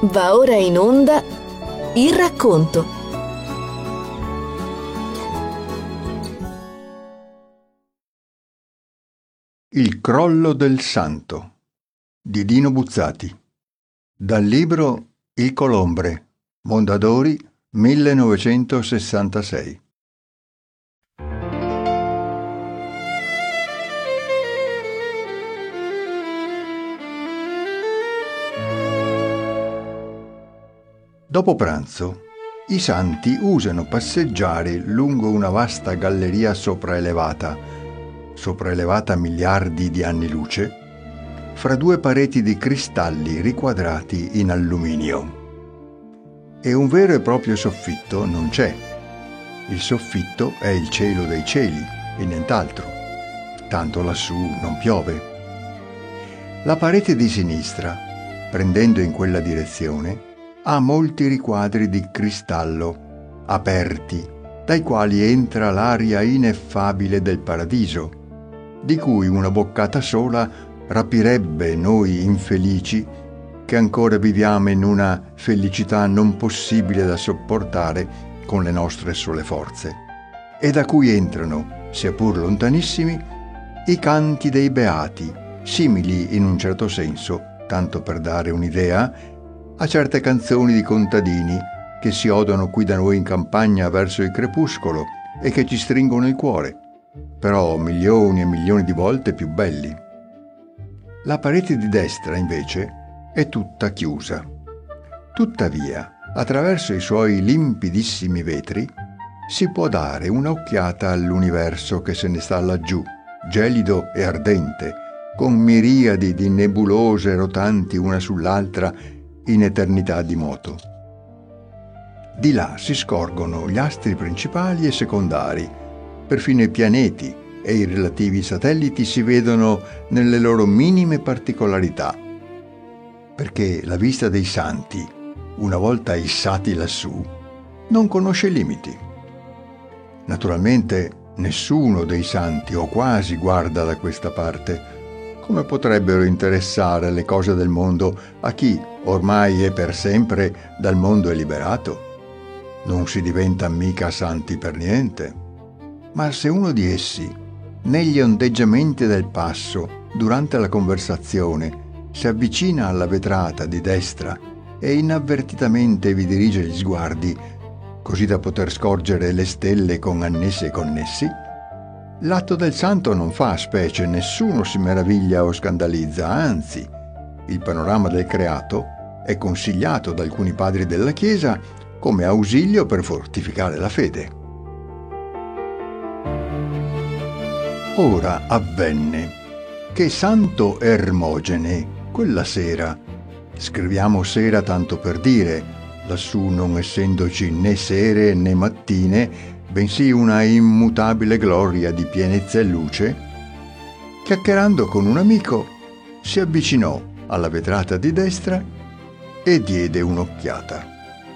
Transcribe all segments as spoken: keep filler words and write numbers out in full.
Va ora in onda il racconto. Il crollo del santo di Dino Buzzati, dal libro Il Colombre, Mondadori, millenovecentosessantasei. Dopo pranzo, i santi usano passeggiare lungo una vasta galleria sopraelevata, sopraelevata miliardi di anni luce, fra due pareti di cristalli riquadrati in alluminio. E un vero e proprio soffitto non c'è. Il soffitto è il cielo dei cieli e nient'altro. Tanto lassù non piove. La parete di sinistra, prendendo in quella direzione, ha molti riquadri di cristallo, aperti, dai quali entra l'aria ineffabile del paradiso, di cui una boccata sola rapirebbe noi infelici che ancora viviamo in una felicità non possibile da sopportare con le nostre sole forze, e da cui entrano, sia pur lontanissimi, i canti dei beati, simili in un certo senso, tanto per dare un'idea, a certe canzoni di contadini che si odono qui da noi in campagna verso il crepuscolo e che ci stringono il cuore, però milioni e milioni di volte più belli. La parete di destra, invece, è tutta chiusa. Tuttavia, attraverso i suoi limpidissimi vetri, si può dare un'occhiata all'universo che se ne sta laggiù, gelido e ardente, con miriadi di nebulose rotanti una sull'altra in eternità di moto. Di là si scorgono gli astri principali e secondari, perfino i pianeti e i relativi satelliti si vedono nelle loro minime particolarità, perché la vista dei santi, una volta issati lassù, non conosce limiti. Naturalmente nessuno dei santi o quasi guarda da questa parte. Come potrebbero interessare le cose del mondo a chi ormai e per sempre dal mondo è liberato? Non si diventa mica santi per niente. Ma se uno di essi, negli ondeggiamenti del passo, durante la conversazione, si avvicina alla vetrata di destra e inavvertitamente vi dirige gli sguardi, così da poter scorgere le stelle con annessi e connessi, l'atto del santo non fa specie, nessuno si meraviglia o scandalizza, anzi, il panorama del creato è consigliato da alcuni padri della Chiesa come ausilio per fortificare la fede. Ora avvenne che Santo Ermogene, quella sera, scriviamo sera tanto per dire, lassù non essendoci né sere né mattine, bensì una immutabile gloria di pienezza e luce, chiacchierando con un amico, si avvicinò alla vetrata di destra e diede un'occhiata.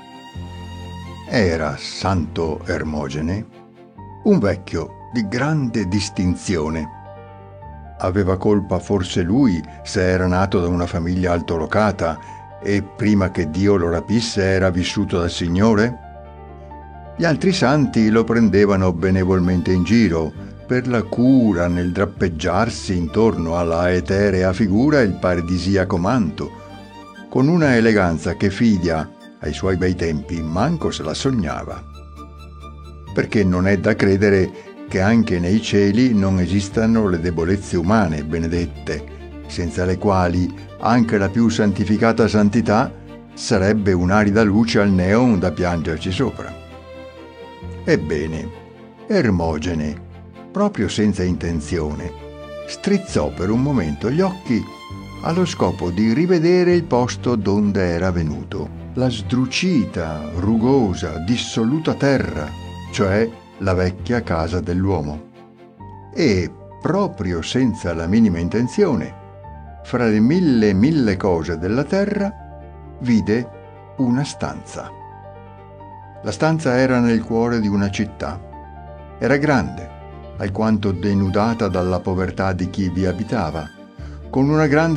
Era Santo Ermogene, un vecchio di grande distinzione. Aveva colpa forse lui se era nato da una famiglia altolocata e prima che Dio lo rapisse era vissuto dal Signore? Gli altri santi lo prendevano benevolmente in giro per la cura nel drappeggiarsi intorno alla eterea figura il paradisiaco manto, con una eleganza che Fidia, ai suoi bei tempi, manco se la sognava. Perché non è da credere che anche nei cieli non esistano le debolezze umane benedette, senza le quali anche la più santificata santità sarebbe un'arida luce al neon da piangerci sopra. Ebbene, Ermogene, proprio senza intenzione, strizzò per un momento gli occhi allo scopo di rivedere il posto donde era venuto, la sdrucita, rugosa, dissoluta terra, cioè la vecchia casa dell'uomo. E, proprio senza la minima intenzione, fra le mille mille cose della terra, vide una stanza. La stanza era nel cuore di una città. Era grande, alquanto denudata dalla povertà di chi vi abitava, con una grande